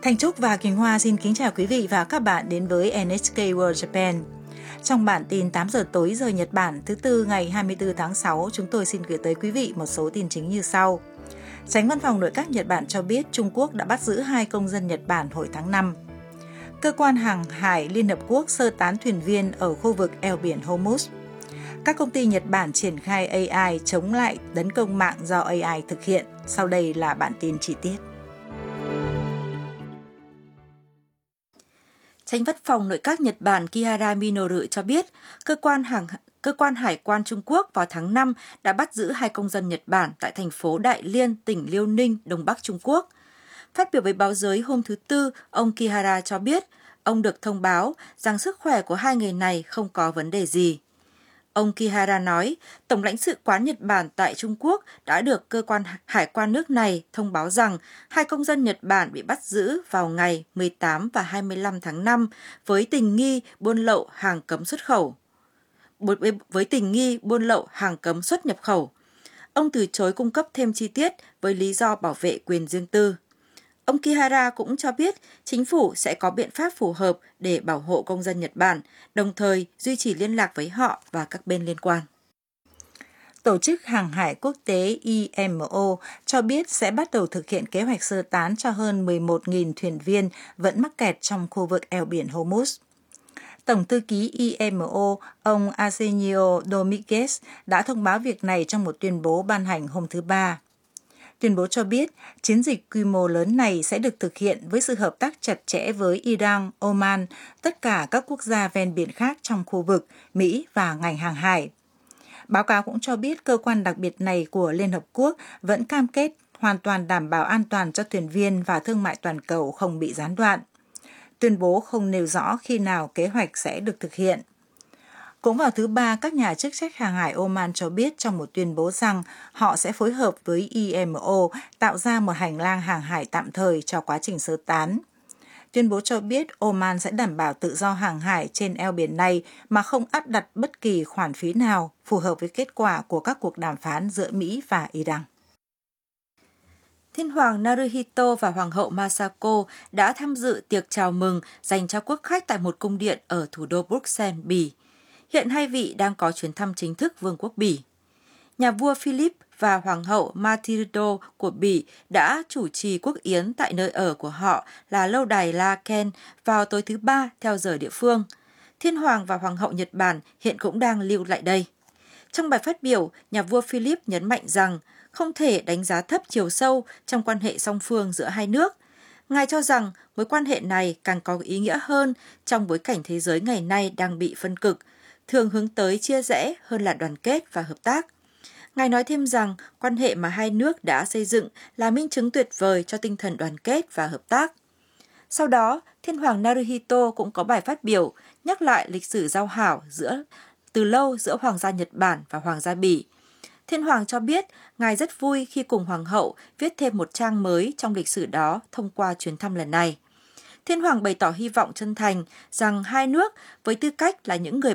Thanh Trúc và Quỳnh Hoa xin kính chào quý vị và các bạn đến với NHK World Japan. Trong bản tin 8 giờ tối giờ Nhật Bản thứ Tư ngày 24 tháng 6, chúng tôi xin gửi tới quý vị một số tin chính như sau. Chánh Văn phòng Nội các Nhật Bản cho biết Trung Quốc đã bắt giữ 2 công dân Nhật Bản hồi tháng 5. Cơ quan Hàng hải Liên Hợp Quốc sơ tán thuyền viên ở khu vực eo biển Hormuz. Các công ty Nhật Bản triển khai AI chống lại tấn công mạng do AI thực hiện. Sau đây là bản tin chi tiết. Chánh Văn phòng Nội các Nhật Bản Kihara Minoru cho biết, cơ quan Hải quan Trung Quốc vào tháng 5 đã bắt giữ 2 công dân Nhật Bản tại thành phố Đại Liên, tỉnh Liêu Ninh, Đông Bắc Trung Quốc. Phát biểu với báo giới hôm thứ Tư, ông Kihara cho biết, ông được thông báo rằng sức khỏe của 2 người này không có vấn đề gì. Ông Kihara nói, Tổng lãnh sự quán Nhật Bản tại Trung Quốc đã được cơ quan hải quan nước này thông báo rằng 2 công dân Nhật Bản bị bắt giữ vào ngày 18 và 25 tháng 5 với tình nghi buôn lậu hàng cấm xuất nhập khẩu. Ông từ chối cung cấp thêm chi tiết với lý do bảo vệ quyền riêng tư. Ông Kihara cũng cho biết chính phủ sẽ có biện pháp phù hợp để bảo hộ công dân Nhật Bản, đồng thời duy trì liên lạc với họ và các bên liên quan. Tổ chức Hàng hải Quốc tế IMO cho biết sẽ bắt đầu thực hiện kế hoạch sơ tán cho hơn 11.000 thuyền viên vẫn mắc kẹt trong khu vực eo biển Hormuz. Tổng thư ký IMO, ông Arsenio Dominguez đã thông báo việc này trong một tuyên bố ban hành hôm thứ Ba. Tuyên bố cho biết, chiến dịch quy mô lớn này sẽ được thực hiện với sự hợp tác chặt chẽ với Iran, Oman, tất cả các quốc gia ven biển khác trong khu vực, Mỹ và ngành hàng hải. Báo cáo cũng cho biết cơ quan đặc biệt này của Liên Hợp Quốc vẫn cam kết hoàn toàn đảm bảo an toàn cho thuyền viên và thương mại toàn cầu không bị gián đoạn. Tuyên bố không nêu rõ khi nào kế hoạch sẽ được thực hiện. Cũng vào thứ Ba, các nhà chức trách hàng hải Oman cho biết trong một tuyên bố rằng họ sẽ phối hợp với IMO tạo ra một hành lang hàng hải tạm thời cho quá trình sơ tán. Tuyên bố cho biết Oman sẽ đảm bảo tự do hàng hải trên eo biển này mà không áp đặt bất kỳ khoản phí nào phù hợp với kết quả của các cuộc đàm phán giữa Mỹ và Iran. Thiên hoàng Naruhito và Hoàng hậu Masako đã tham dự tiệc chào mừng dành cho quốc khách tại một cung điện ở thủ đô Bruxelles, Bỉ. Hiện 2 vị đang có chuyến thăm chính thức Vương quốc Bỉ. Nhà vua Philip và Hoàng hậu Matilda của Bỉ đã chủ trì quốc yến tại nơi ở của họ là lâu đài Laeken vào tối thứ Ba theo giờ địa phương. Thiên hoàng và Hoàng hậu Nhật Bản hiện cũng đang lưu lại đây. Trong bài phát biểu, nhà vua Philip nhấn mạnh rằng không thể đánh giá thấp chiều sâu trong quan hệ song phương giữa hai nước. Ngài cho rằng mối quan hệ này càng có ý nghĩa hơn trong bối cảnh thế giới ngày nay đang bị phân cực, thường hướng tới chia rẽ hơn là đoàn kết và hợp tác. Ngài nói thêm rằng quan hệ mà hai nước đã xây dựng là minh chứng tuyệt vời cho tinh thần đoàn kết và hợp tác. Sau đó, Thiên hoàng Naruhito cũng có bài phát biểu nhắc lại lịch sử giao hảo từ lâu giữa Hoàng gia Nhật Bản và Hoàng gia Bỉ. Thiên hoàng cho biết Ngài rất vui khi cùng Hoàng hậu viết thêm một trang mới trong lịch sử đó thông qua chuyến thăm lần này. Thiên hoàng bày tỏ hy vọng chân thành rằng hai nước với tư cách là những người